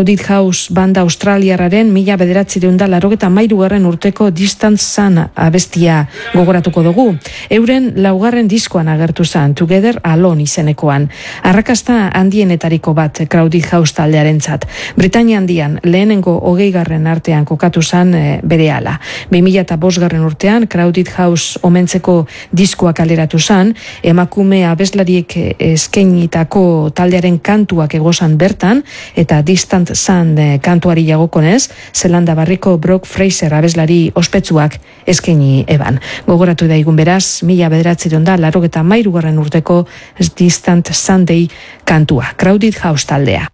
Crowded House banda australiarraren 1983 urteko Distant Sun abestia gogoratuko dugu. Euren laugarren diskoan agertu zen, Together Alone izenekoan. Arrakasta handienetariko bat Crowded House taldearentzat. Britainia handian lehenengo 20. artean kokatu zen berehala. 2005. urtean Crowded House omentzeko diskoak kaleratu zen, emakume abeslariek eskainitako taldearen kantuak egozan bertan, eta Distant Sun kantuari jagokonez, Zelanda barriko Brooke Fraser abeslari ospetsuak eskaini eban. Gogoratu daigun beraz, 1983. urteko Distant Sunday kantua, Crowded House taldea.